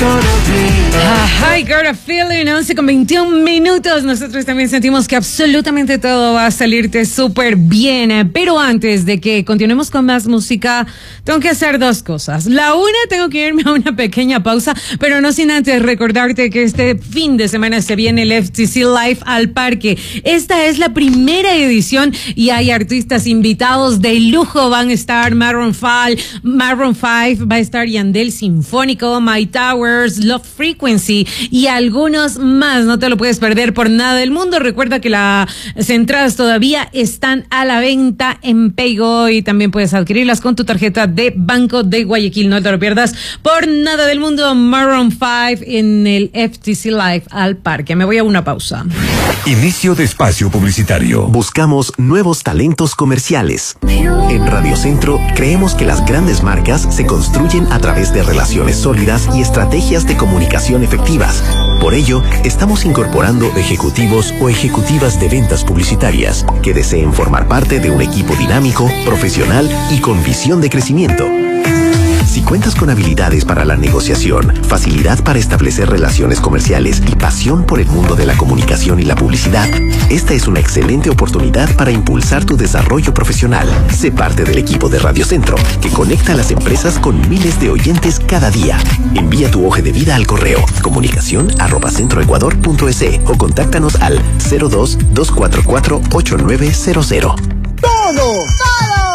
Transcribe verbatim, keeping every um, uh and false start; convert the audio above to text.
Ah, I got a feeling, once con veintiún minutos. Nosotros también sentimos que absolutamente todo va a salirte súper bien. Pero antes de que continuemos con más música, tengo que hacer dos cosas. La una, tengo que irme a una pequeña pausa, pero no sin antes recordarte que este fin de semana se viene el F T C Live al Parque. Esta es la primera edición y hay artistas invitados de lujo. Van a estar Maroon five, Maroon five, va a estar Yandel Sinfónico, My Towers, Love Frequency y algunos más. No te lo puedes perder por nada del mundo. Recuerda que las entradas todavía están a la venta en Paygo y también puedes adquirirlas con tu tarjeta de Banco de Guayaquil. No te lo pierdas por nada del mundo. Maroon five en el F T C Live al Parque. Me voy a una pausa. Inicio de espacio publicitario. Buscamos nuevos talentos comerciales. En Radio Centro creemos que las grandes marcas se construyen a través de relaciones sólidas y estrategias de comunicación efectivas. Por ello, estamos incorporando ejecutivos o ejecutivas de ventas publicitarias que deseen formar parte de un equipo dinámico, profesional y con visión de crecimiento. Si cuentas con habilidades para la negociación, facilidad para establecer relaciones comerciales y pasión por el mundo de la comunicación y la publicidad, esta es una excelente oportunidad para impulsar tu desarrollo profesional. Sé parte del equipo de Radio Centro, que conecta a las empresas con miles de oyentes cada día. Envía tu hoja de vida al correo comunicación arroba centroecuador punto es o contáctanos al cero dos, dos cuatro cuatro, ocho nueve cero cero. Todo, todo